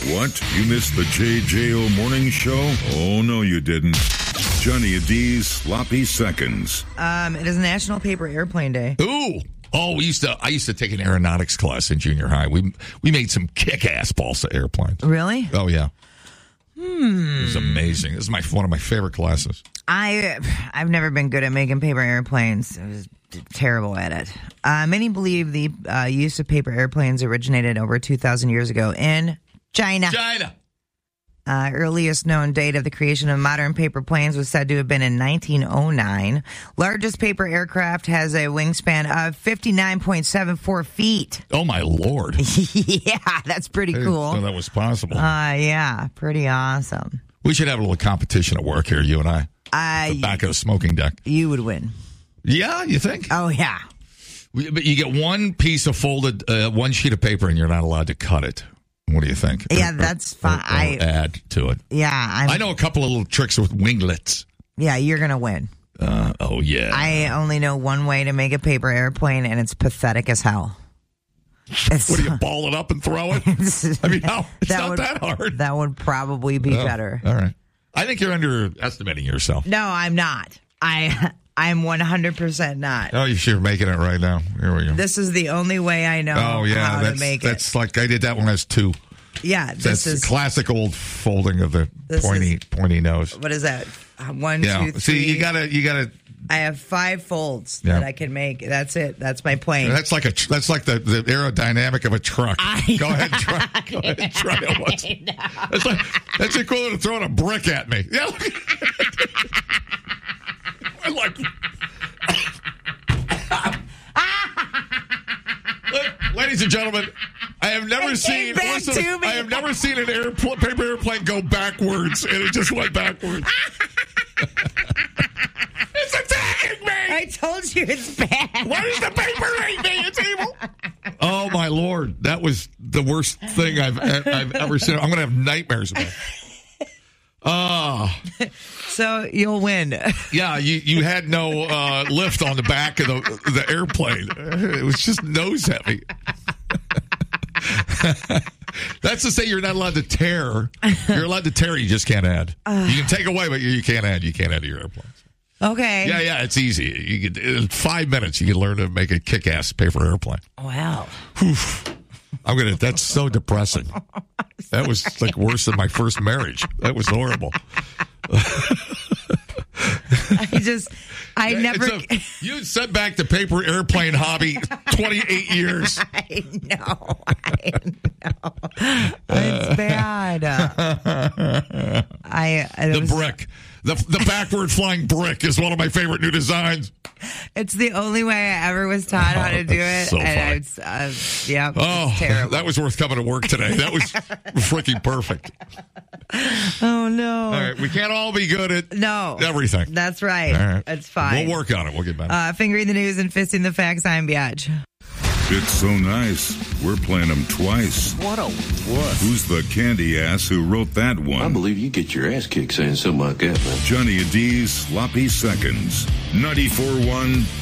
What? You missed the JJO morning show? Oh, no, you didn't. Johnny and D's Sloppy Seconds. It is National Paper Airplane Day. Ooh. Oh, I used to take an aeronautics class in junior high. We made some kick-ass balsa airplanes. Really? Oh, yeah. It was amazing. This is one of my favorite classes. I've never been good at making paper airplanes. I was terrible at it. Many believe the use of paper airplanes originated over 2,000 years ago in China. Earliest known date of the creation of modern paper planes was said to have been in 1909. Largest paper aircraft has a wingspan of 59.74 feet. Oh, my Lord. Yeah, that's pretty cool. I didn't know that was possible. Yeah, pretty awesome. We should have a little competition at work here, you and I. The back of the smoking deck. You would win. Yeah, you think? Oh, yeah. But you get one piece of folded, one sheet of paper, and you're not allowed to cut it. What do you think? Yeah, that's fine. Or add to it. Yeah. I know a couple of little tricks with winglets. Yeah, you're going to win. Oh, yeah. I only know one way to make a paper airplane, and it's pathetic as hell. What do you ball it up and throw it? I mean, it's not that hard. That would probably be better. All right. I think you're underestimating yourself. No, I'm not. I'm 100% not. Oh, you're making it right now. Here we go. This is the only way I know how to make it. That's like I did that when I was 2. Yeah, this is classic old folding of the pointy nose. What is that? 1, 2, 3. See, you gotta. I have 5 folds that I can make. That's it. That's my plane. That's like the aerodynamic of a truck. Go ahead and try it once. That's equivalent to throwing a brick at me. Yeah. I like. Ladies and gentlemen, I have never seen. I have never seen an paper airplane go backwards, and it just went backwards. It's attacking me! I told you it's bad. Why does the paper hate me? It's evil. Oh my Lord, that was the worst thing I've ever seen. I'm going to have nightmares about it. So you'll win. Yeah, you had no lift on the back of the airplane. It was just nose heavy. That's to say you're not allowed to tear. You're allowed to tear, you just can't add. You can take away, but you can't add. You can't add to your airplanes. Okay. Yeah, it's easy. In 5 minutes, you can learn to make a kick-ass paper airplane. Wow. That's so depressing. That was like worse than my first marriage. That was horrible. You set back the paper airplane hobby 28 years. I know. It's bad. The brick. The backward flying brick is one of my favorite new designs. It's the only way I ever was taught how to do it. So and it's terrible. That was worth coming to work today. That was freaking perfect. Oh, no. All right, we can't all be good at everything. That's right. All right. It's fine. We'll work on it. We'll get back. Fingering the news and fisting the facts, I'm Biatch. It's so nice. We're playing them twice. What? Who's the candy ass who wrote that one? I believe you get your ass kicked saying something like that, man. Johnny and D's Sloppy Seconds. 94.1